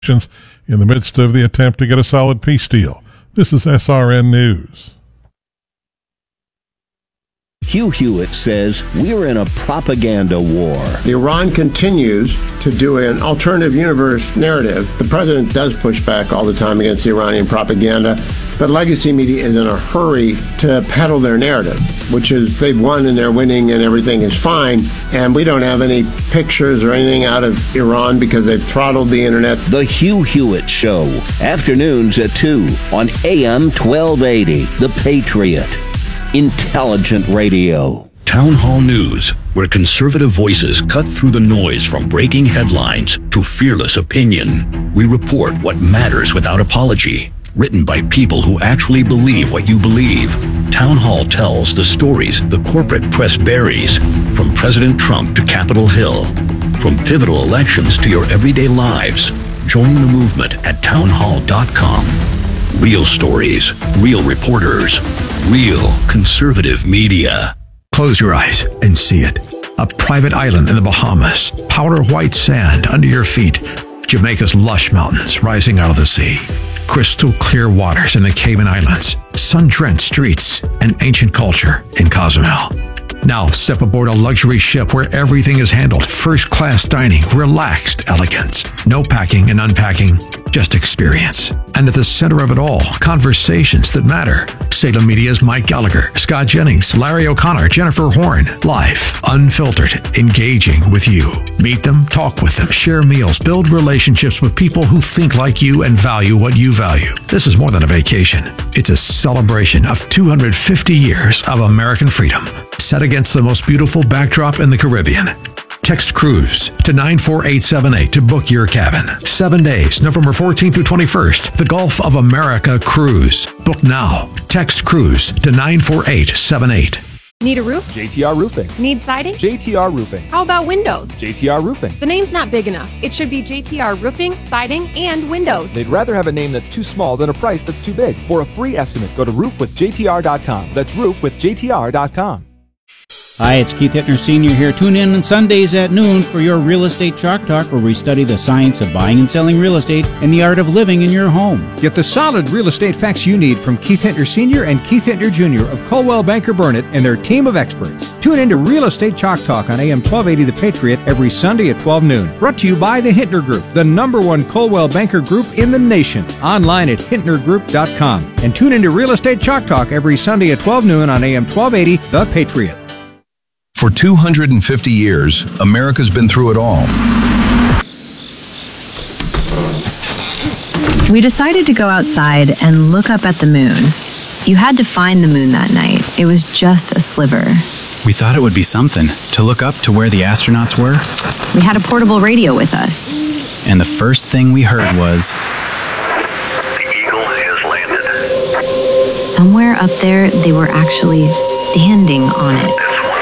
in the midst of the attempt to get a solid peace deal. This is SRN News. Hugh Hewitt says we're in a propaganda war. Iran continues to do an alternative universe narrative. The president does push back all the time against the Iranian propaganda, but legacy media is in a hurry to peddle their narrative, which is they've won and they're winning and everything is fine, and we don't have any pictures or anything out of Iran because they've throttled the internet. The Hugh Hewitt Show, afternoons at 2 on AM 1280, The Patriot. Intelligent radio. Town Hall News, where conservative voices cut through the noise from breaking headlines to fearless opinion. We report what matters without apology. Written by people who actually believe what you believe. Town Hall tells the stories the corporate press buries, from President Trump to Capitol Hill, from pivotal elections to your everyday lives. Join the movement at townhall.com. Real stories, real reporters, real conservative media. Close your eyes and see it. A private island in the Bahamas, powder white sand under your feet, Jamaica's lush mountains rising out of the sea, crystal clear waters in the Cayman Islands, sun-drenched streets, and ancient culture in Cozumel. Now step aboard a luxury ship where everything is handled, first-class dining, relaxed elegance. No packing and unpacking, just experience. And at the center of it all, conversations that matter. Salem Media's Mike Gallagher, Scott Jennings, Larry O'Connor, Jennifer Horn. Live, unfiltered, engaging with you. Meet them, talk with them, share meals, build relationships with people who think like you and value what you value. This is more than a vacation. It's a celebration of 250 years of American freedom, set against the most beautiful backdrop in the Caribbean. Text Cruise to 94878 to book your cabin. 7 days, November 14th through 21st. The Gulf of America Cruise. Book now. Text Cruise to 94878. Need a roof? JTR Roofing. Need siding? JTR Roofing. How about windows? JTR Roofing. The name's not big enough. It should be JTR Roofing, Siding, and Windows. They'd rather have a name that's too small than a price that's too big. For a free estimate, go to roofwithjtr.com. That's roofwithjtr.com. Hi, it's Keith Hittner Sr. here. Tune in on Sundays at noon for your Real Estate Chalk Talk, where we study the science of buying and selling real estate and the art of living in your home. Get the solid real estate facts you need from Keith Hittner Sr. and Keith Hittner Jr. of Coldwell Banker Burnett and their team of experts. Tune in to Real Estate Chalk Talk on AM 1280 The Patriot every Sunday at 12 noon. Brought to you by the Hittner Group, the #1 Coldwell Banker Group in the nation. Online at hittnergroup.com. And tune in to Real Estate Chalk Talk every Sunday at 12 noon on AM 1280 The Patriot. For 250 years, America's been through it all. We decided to go outside and look up at the moon. You had to find the moon that night. It was just a sliver. We thought it would be something to look up to where the astronauts were. We had a portable radio with us. And the first thing we heard was... The Eagle has landed. Somewhere up there, they were actually standing on it.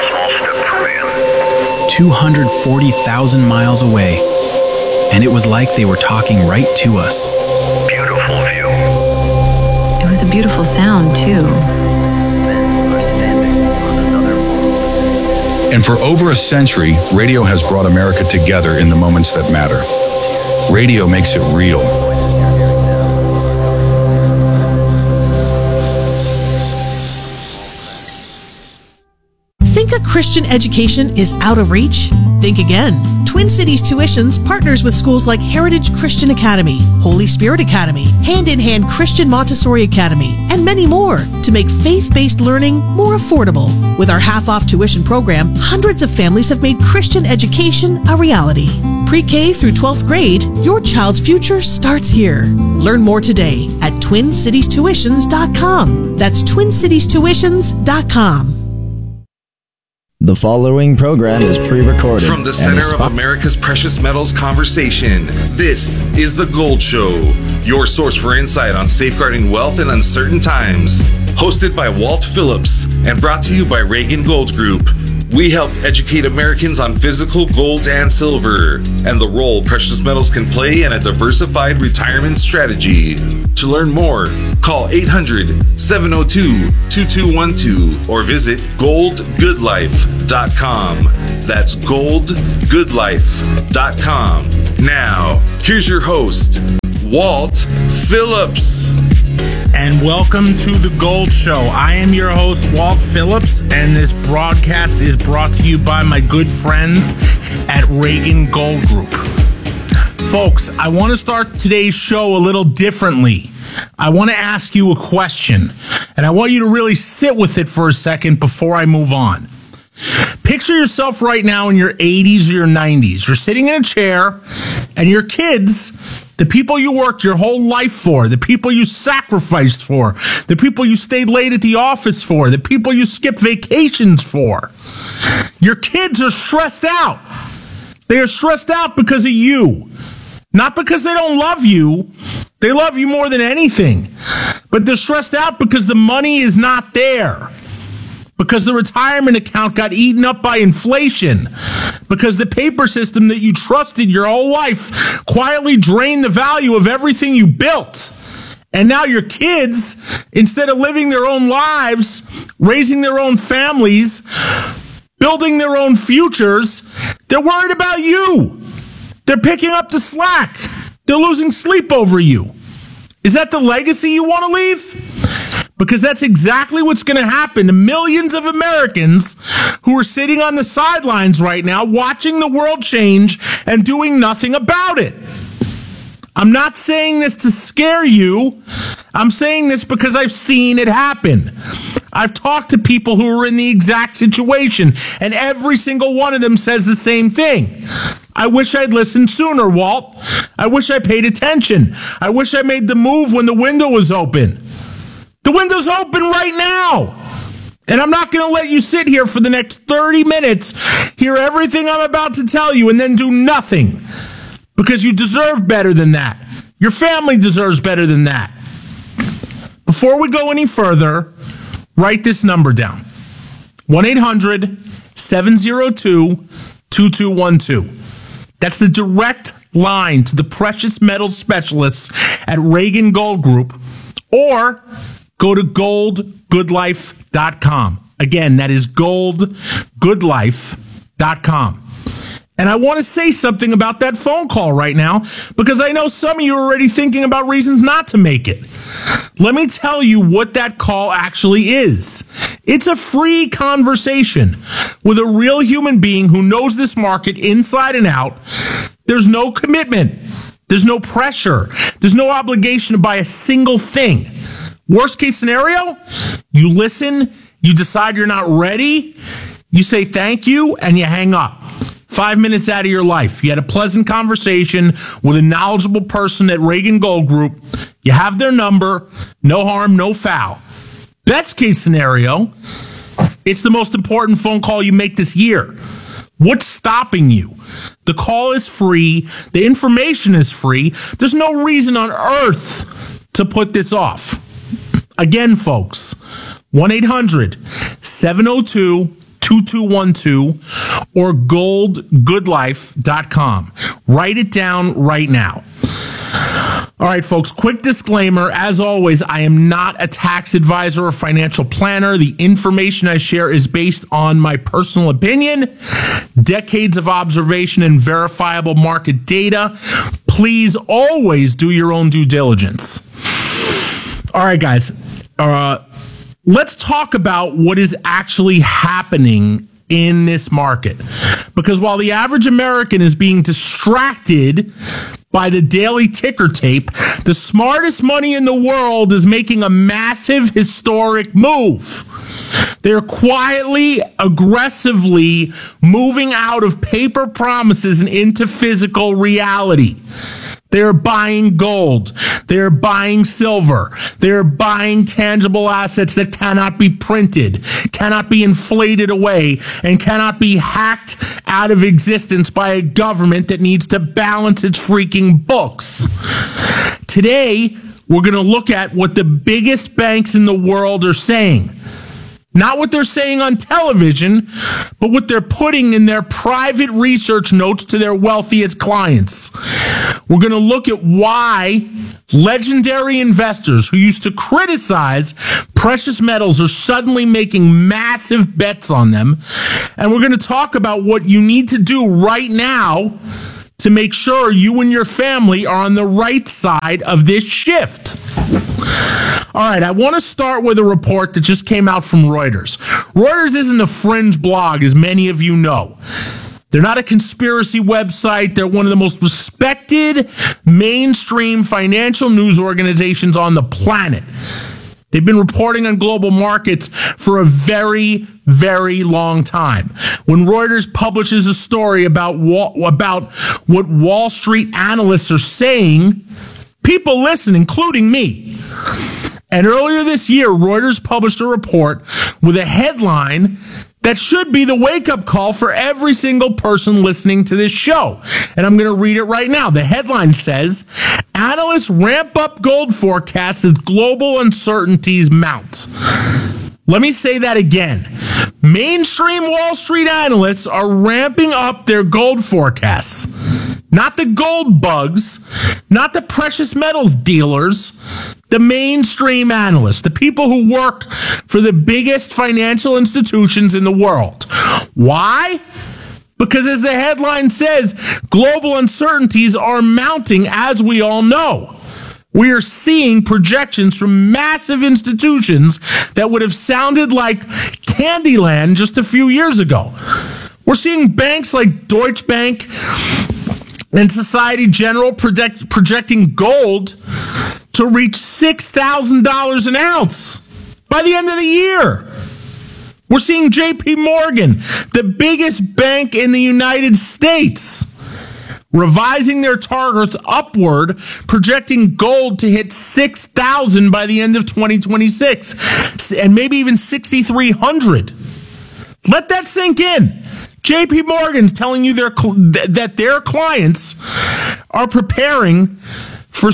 240,000 miles away, and it was like they were talking right to us. Beautiful view. It was a beautiful sound, too. And for over a century, radio has brought America together in the moments that matter. Radio makes it real. Think a Christian education is out of reach? Think again. Twin Cities Tuitions partners with schools like Heritage Christian Academy, Holy Spirit Academy, Hand in Hand Christian Montessori Academy, and many more to make faith-based learning more affordable. With our half-off tuition program, hundreds of families have made Christian education a reality. Pre-K through 12th grade, your child's future starts here. Learn more today at TwinCitiesTuitions.com. That's TwinCitiesTuitions.com. The following program is pre-recorded. From the center of America's precious metals conversation, this is The Gold Show, your source for insight on safeguarding wealth in uncertain times. Hosted by Walt Phillips and brought to you by Reagan Gold Group. We help educate Americans on physical gold and silver and the role precious metals can play in a diversified retirement strategy. To learn more, call 800-702-2212 or visit goldgoodlife.com. That's goldgoodlife.com. Now, Here's your host, Walt Phillips. And welcome to The Gold Show. I am your host, Walt Phillips, and this broadcast is brought to you by my good friends at Reagan Gold Group. Folks, I want to start today's show a little differently. I want to ask you a question, and I want you to really sit with it for a second before I move on. Picture yourself right now in your 80s or your 90s. You're sitting in a chair, and your kids, the people you worked your whole life for, the people you sacrificed for, the people you stayed late at the office for, the people you skipped vacations for, your kids are stressed out. They are stressed out because of you. Not because they don't love you. They love you more than anything. But they're stressed out because the money is not there. Because the retirement account got eaten up by inflation. Because the paper system that you trusted your whole life quietly drained the value of everything you built. And now your kids, instead of living their own lives, raising their own families, building their own futures, they're worried about you. They're picking up the slack. They're losing sleep over you. Is that the legacy you want to leave? Because that's exactly what's going to happen to millions of Americans who are sitting on the sidelines right now watching the world change and doing nothing about it. I'm not saying this to scare you. I'm saying this because I've seen it happen. I've talked to people who are in the exact situation, and every single one of them says the same thing. I wish I'd listened sooner, Walt. I wish I paid attention. I wish I made the move when the window was open. The window's open right now. And I'm not going to let you sit here for the next 30 minutes, hear everything I'm about to tell you, and then do nothing. Because you deserve better than that. Your family deserves better than that. Before we go any further, write this number down. 1-800-702-2212. That's the direct line to the precious metals specialists at Reagan Gold Group. Or go to goldgoodlife.com. Again, that is goldgoodlife.com. And I want to say something about that phone call right now because I know some of you are already thinking about reasons not to make it. Let me tell you what that call actually is. It's a free conversation with a real human being who knows this market inside and out. There's no commitment. There's no pressure. There's no obligation to buy a single thing. Worst case scenario, you listen, you decide you're not ready, you say thank you, and you hang up. 5 minutes out of your life. You had a pleasant conversation with a knowledgeable person at Reagan Gold Group. You have their number. No harm, no foul. Best case scenario, it's the most important phone call you make this year. What's stopping you? The call is free. The information is free. There's no reason on earth to put this off. Again, folks, 1-800-702-2212 or goldgoodlife.com. Write it down right now. All right, folks, quick disclaimer. As always, I am not a tax advisor or financial planner. The information I share is based on my personal opinion, decades of observation, and verifiable market data. Please always do your own due diligence. All right, guys, let's talk about what is actually happening in this market. Because while the average American is being distracted by the daily ticker tape, the smartest money in the world is making a massive historic move. They're quietly, aggressively moving out of paper promises and into physical reality. They're buying gold. They're buying silver. They're buying tangible assets that cannot be printed, cannot be inflated away, and cannot be hacked out of existence by a government that needs to balance its freaking books. Today, we're going to look at what the biggest banks in the world are saying. Not what they're saying on television, but what they're putting in their private research notes to their wealthiest clients. We're going to look at why legendary investors who used to criticize precious metals are suddenly making massive bets on them. And we're going to talk about what you need to do right now to make sure you and your family are on the right side of this shift. All right, I want to start with a report that just came out from Reuters. Reuters isn't a fringe blog, as many of you know. They're not a conspiracy website. They're one of the most respected mainstream financial news organizations on the planet. They've been reporting on global markets for a very, very long time. When Reuters publishes a story about what Wall Street analysts are saying, people listen, including me. And earlier this year, Reuters published a report with a headline that should be the wake-up call for every single person listening to this show. And I'm going to read it right now. The headline says, analysts ramp up gold forecasts as global uncertainties mount. Let me say that again. Mainstream Wall Street analysts are ramping up their gold forecasts. Not the gold bugs, not the precious metals dealers, the mainstream analysts, the people who work for the biggest financial institutions in the world. Why? Because as the headline says, global uncertainties are mounting, as we all know. We are seeing projections from massive institutions that would have sounded like Candyland just a few years ago. We're seeing banks like Deutsche Bank and Society General projecting gold to reach $6,000 an ounce by the end of the year. We're seeing JP Morgan, the biggest bank in the United States, revising their targets upward, projecting gold to hit $6,000 by the end of 2026, and maybe even $6,300. Let that sink in. JP Morgan's telling you that their clients are preparing for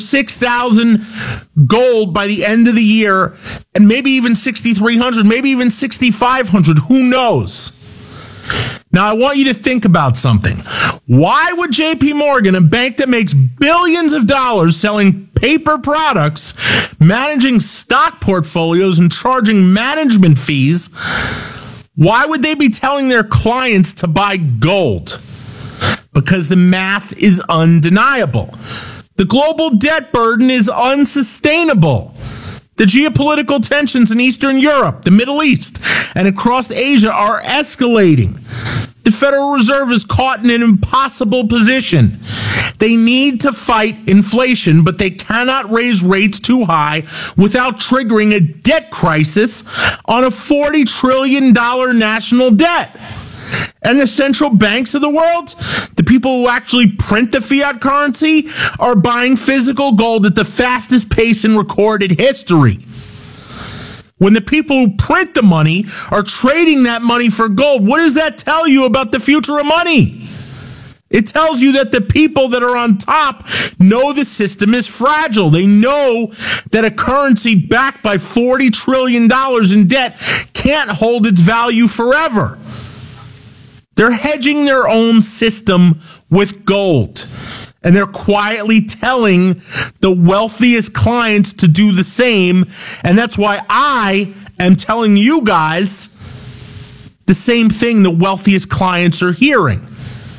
$6,000 gold by the end of the year, and maybe even $6,300, maybe even $6,500. Who knows? Now, I want you to think about something. Why would JP Morgan, a bank that makes billions of dollars selling paper products, managing stock portfolios, and charging management fees, why would they be telling their clients to buy gold? Because the math is undeniable. The global debt burden is unsustainable. The geopolitical tensions in Eastern Europe, the Middle East, and across Asia are escalating. The Federal Reserve is caught in an impossible position. They need to fight inflation, but they cannot raise rates too high without triggering a debt crisis on a $40 trillion national debt. And the central banks of the world, the people who actually print the fiat currency, are buying physical gold at the fastest pace in recorded history. When the people who print the money are trading that money for gold, what does that tell you about the future of money? It tells you that the people that are on top know the system is fragile. They know that a currency backed by $40 trillion in debt can't hold its value forever. They're hedging their own system with gold. And they're quietly telling the wealthiest clients to do the same. And that's why I am telling you guys the same thing the wealthiest clients are hearing.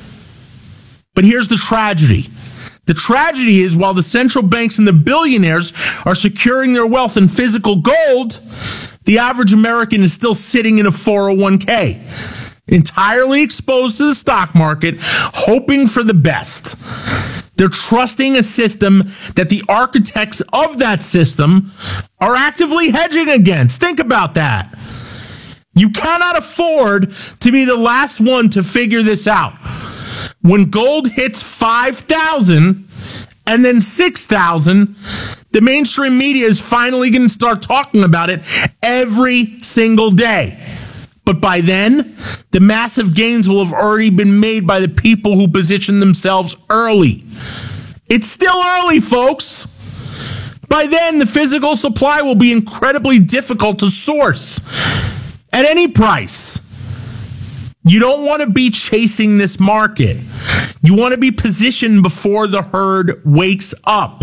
But here's the tragedy. The tragedy is while the central banks and the billionaires are securing their wealth in physical gold, the average American is still sitting in a 401k. Entirely exposed to the stock market, hoping for the best. They're trusting a system that the architects of that system are actively hedging against. Think about that. You cannot afford to be the last one to figure this out. When gold hits 5,000 and then 6,000, the mainstream media is finally going to start talking about it every single day. But by then, the massive gains will have already been made by the people who position themselves early. It's still early, folks. By then, the physical supply will be incredibly difficult to source at any price. You don't want to be chasing this market. You want to be positioned before the herd wakes up.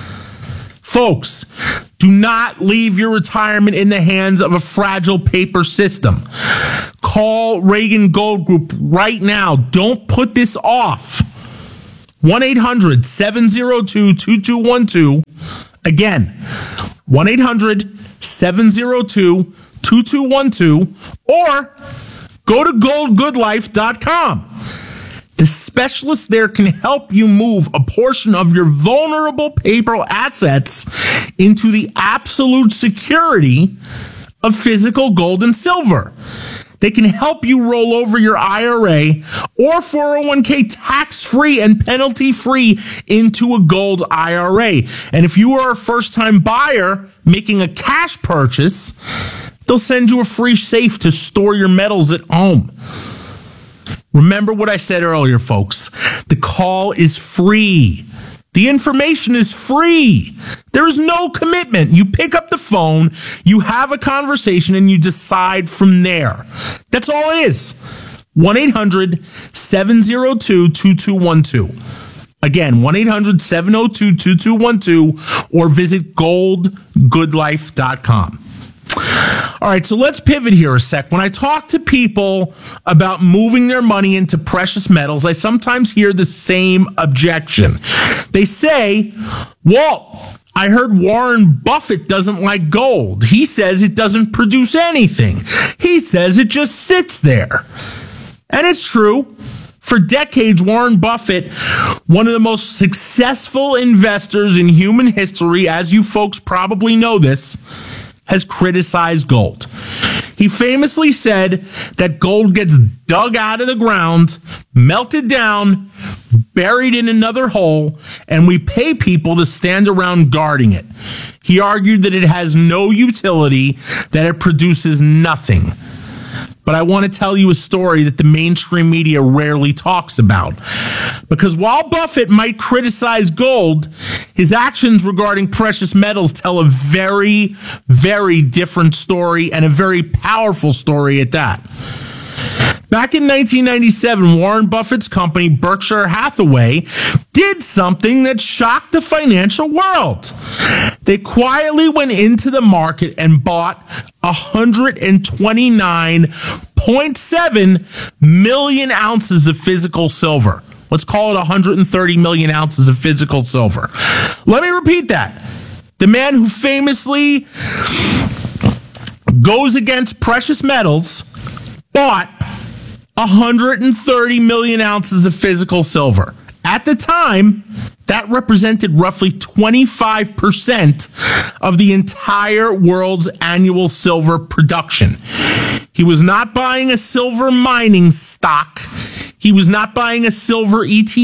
Folks, do not leave your retirement in the hands of a fragile paper system. Call Reagan Gold Group right now. Don't put this off. 1-800-702-2212. Again, 1-800-702-2212. Or go to goldgoodlife.com. The specialist there can help you move a portion of your vulnerable paper assets into the absolute security of physical gold and silver. They can help you roll over your IRA or 401k tax-free and penalty-free into a gold IRA. And if you are a first-time buyer making a cash purchase, they'll send you a free safe to store your metals at home. Remember what I said earlier, folks. The call is free. The information is free. There is no commitment. You pick up the phone, you have a conversation, and you decide from there. That's all it is. 1-800-702-2212. Again, 1-800-702-2212 or visit goldgoodlife.com. All right, so let's pivot here a sec. When I talk to people about moving their money into precious metals, I sometimes hear the same objection. They say, Walt, I heard Warren Buffett doesn't like gold. He says it doesn't produce anything. He says it just sits there. And it's true. For decades, Warren Buffett, one of the most successful investors in human history, as you folks probably know this, has criticized gold. He famously said that gold gets dug out of the ground, melted down, buried in another hole, and we pay people to stand around guarding it. He argued that it has no utility, that it produces nothing. But I want to tell you a story that the mainstream media rarely talks about. Because while Buffett might criticize gold, his actions regarding precious metals tell a very, very different story, and a very powerful story at that. Back in 1997, Warren Buffett's company, Berkshire Hathaway, did something that shocked the financial world. They quietly went into the market and bought 129.7 million ounces of physical silver. Let's call it 130 million ounces of physical silver. Let me repeat that. The man who famously goes against precious metals bought 130 million ounces of physical silver. At the time, that represented roughly 25% of the entire world's annual silver production. He was not buying a silver mining stock. He was not buying a silver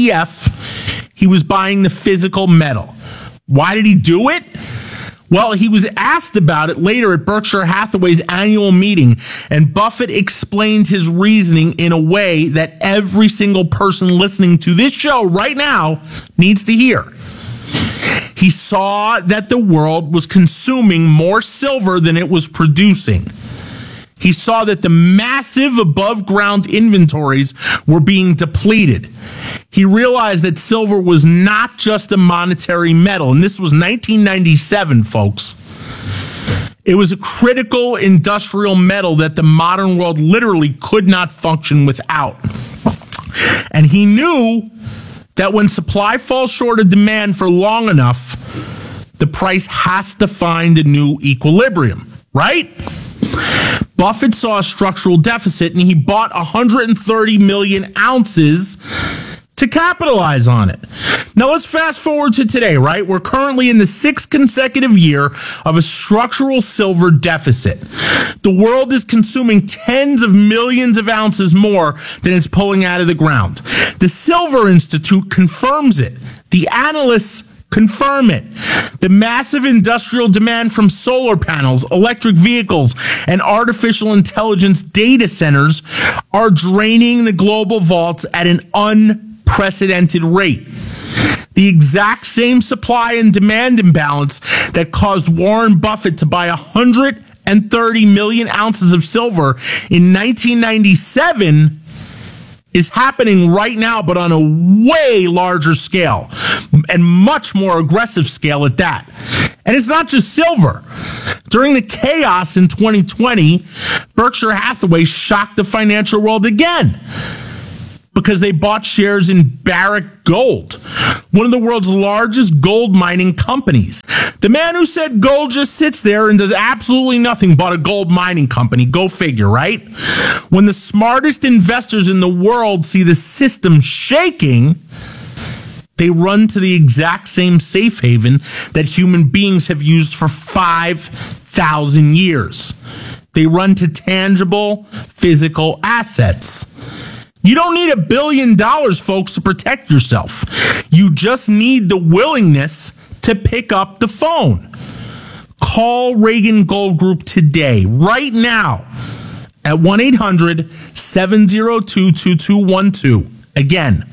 ETF. He was buying the physical metal. Why did he do it? Well, he was asked about it later at Berkshire Hathaway's annual meeting, and Buffett explained his reasoning in a way that every single person listening to this show right now needs to hear. He saw that the world was consuming more silver than it was producing. He saw that the massive above-ground inventories were being depleted. He realized that silver was not just a monetary metal, and this was 1997, folks. It was a critical industrial metal that the modern world literally could not function without. And he knew that when supply falls short of demand for long enough, the price has to find a new equilibrium, right? Buffett saw a structural deficit, and he bought 130 million ounces to capitalize on it. Now let's fast forward to today, right? We're currently in the 6th consecutive year of a structural silver deficit. The world is consuming tens of millions of ounces more than it's pulling out of the ground. The Silver Institute confirms it. The analysts confirm it. The massive industrial demand from solar panels, electric vehicles, and artificial intelligence data centers are draining the global vaults at an unprecedented rate. The exact same supply and demand imbalance that caused Warren Buffett to buy 130 million ounces of silver in 1997 is happening right now, but on a way larger scale and much more aggressive scale at that. And it's not just silver. During the chaos in 2020, Berkshire Hathaway shocked the financial world again. because they bought shares in Barrick Gold, one of the world's largest gold mining companies. The man who said gold just sits there and does absolutely nothing bought a gold mining company. Go figure, right? When the smartest investors in the world see the system shaking, they run to the exact same safe haven that human beings have used for 5,000 years. They run to tangible, physical assets. You don't need $1 billion, folks, to protect yourself. You just need the willingness to pick up the phone. Call Reagan Gold Group today, right now, at 1-800-702-2212. Again,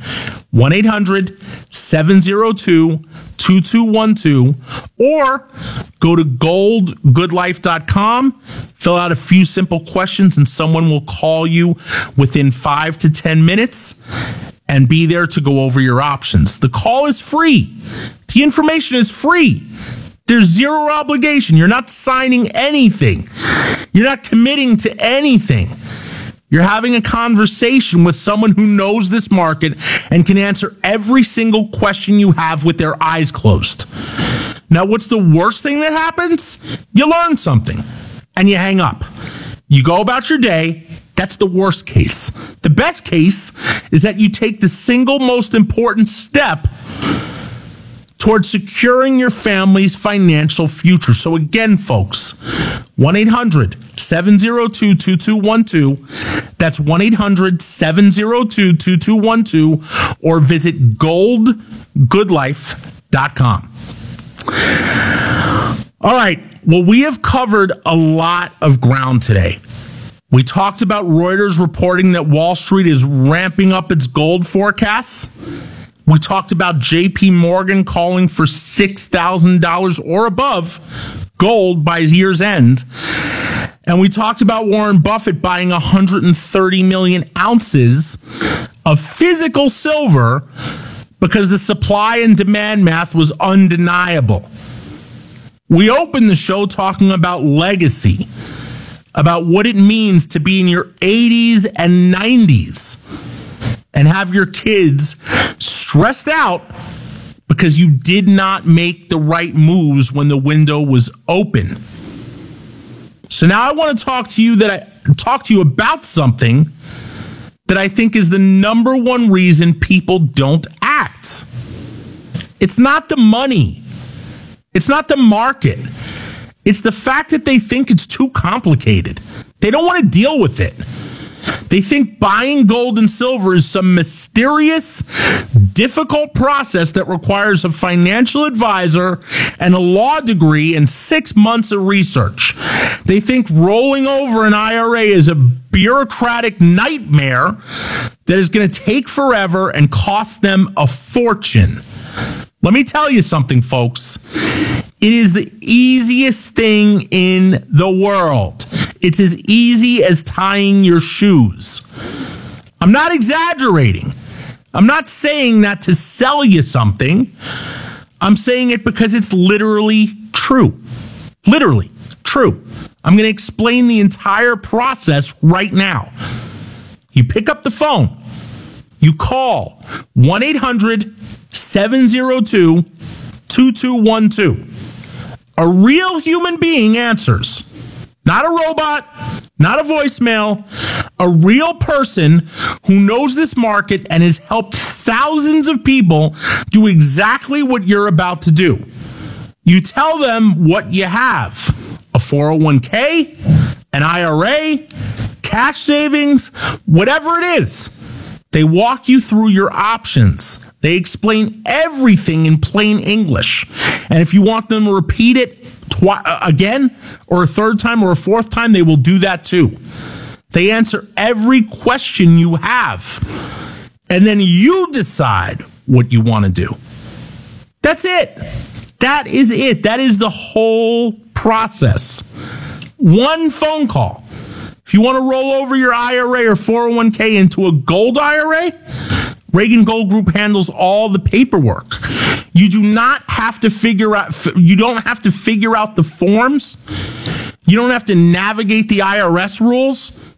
1-800-702-2212, or go to goldgoodlife.com, fill out a few simple questions, and someone will call you within 5 to 10 minutes and be there to go over your options. The call is free. The information is free. There's zero obligation. You're not signing anything. You're not committing to anything. You're having a conversation with someone who knows this market and can answer every single question you have with their eyes closed. Now, what's the worst thing that happens? You learn something and you hang up. You go about your day. That's the worst case. The best case is that you take the single most important step towards securing your family's financial future. So again, folks, 1-800-702-2212. That's 1-800-702-2212, or visit goldgoodlife.com. All right. Well, we have covered a lot of ground today. We talked about Reuters reporting that Wall Street is ramping up its gold forecasts. We talked about J.P. Morgan calling for $6,000 or above gold by year's end. And we talked about Warren Buffett buying 130 million ounces of physical silver because the supply and demand math was undeniable. We opened the show talking about legacy, about what it means to be in your 80s and 90s and have your kids stressed out because you did not make the right moves when the window was open. So now I want to talk to you about something that I think is the number one reason people don't act. It's not the money. It's not the market. It's the fact that they think it's too complicated. They don't want to deal with it. They think buying gold and silver is some mysterious, difficult process that requires a financial advisor and a law degree and 6 months of research. They think rolling over an IRA is a bureaucratic nightmare that is going to take forever and cost them a fortune. Let me tell you something, folks. It is the easiest thing in the world. It's as easy as tying your shoes. I'm not exaggerating. I'm not saying that to sell you something. I'm saying it because it's literally true. Literally true. I'm going to explain the entire process right now. You pick up the phone. You call 1-800-702-2212. A real human being answers. Not a robot, not a voicemail, a real person who knows this market and has helped thousands of people do exactly what you're about to do. You tell them what you have: a 401k, an IRA, cash savings, whatever it is. They walk you through your options. They explain everything in plain English. And if you want them to repeat it again, or a third time, or a fourth time, they will do that too. They answer every question you have. And then you decide what you want to do. That's it. That is it. That is the whole process. One phone call. If you want to roll over your IRA or 401k into a gold IRA, Reagan Gold Group handles all the paperwork. You do not have to figure out the forms. You don't have to navigate the IRS rules.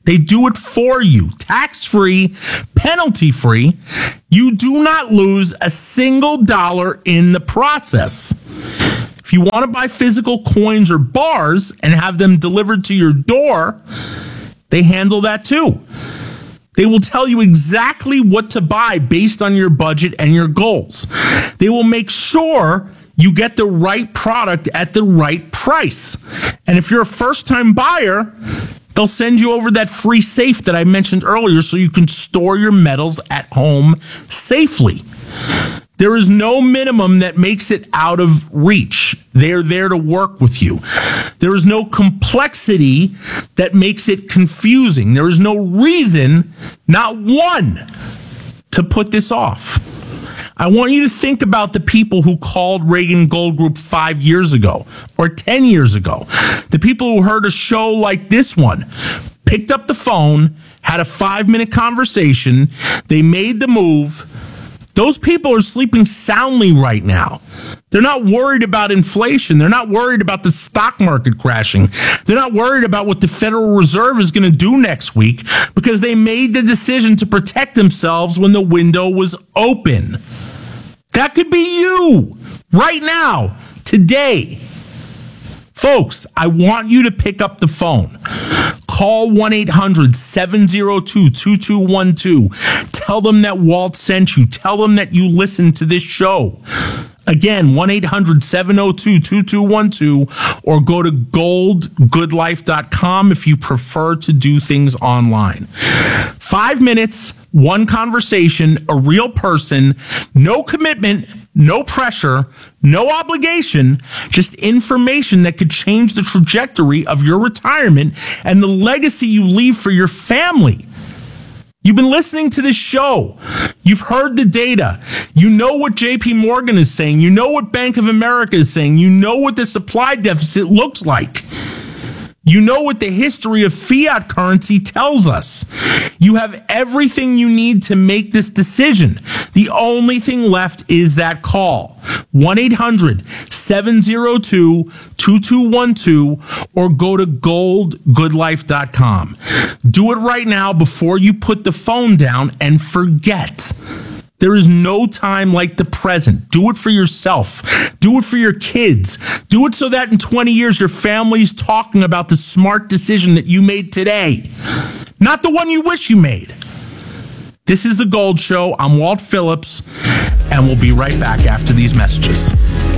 They do it for you, tax-free, penalty-free. You do not lose a single dollar in the process. If you want to buy physical coins or bars and have them delivered to your door, they handle that too. They will tell you exactly what to buy based on your budget and your goals. They will make sure you get the right product at the right price. And if you're a first-time buyer, they'll send you over that free safe that I mentioned earlier so you can store your metals at home safely. There is no minimum that makes it out of reach. They're there to work with you. There is no complexity that makes it confusing. There is no reason, not one, to put this off. I want you to think about the people who called Reagan Gold Group 5 years ago or 10 years ago. The people who heard a show like this one, picked up the phone, had a 5-minute conversation, they made the move. Those people are sleeping soundly right now. They're not worried about inflation. They're not worried about the stock market crashing. They're not worried about what the Federal Reserve is going to do next week because they made the decision to protect themselves when the window was open. That could be you right now, today. Folks, I want you to pick up the phone. Call 1-800-702-2212. Tell them that Walt sent you. Tell them that you listened to this show. Again, 1-800-702-2212, or go to goldgoodlife.com if you prefer to do things online. 5 minutes, one conversation, a real person, no commitment, no pressure, no obligation, just information that could change the trajectory of your retirement and the legacy you leave for your family. You've been listening to this show. You've heard the data. You know what JP Morgan is saying. You know what Bank of America is saying. You know what the supply deficit looks like. You know what the history of fiat currency tells us. You have everything you need to make this decision. The only thing left is that call. 1-800-702-2212 or go to goldgoodlife.com. Do it right now before you put the phone down and forget. There is no time like the present. Do it for yourself. Do it for your kids. Do it so that in 20 years your family's talking about the smart decision that you made today, not the one you wish you made. This is The Gold Show. I'm Walt Phillips, and we'll be right back after these messages.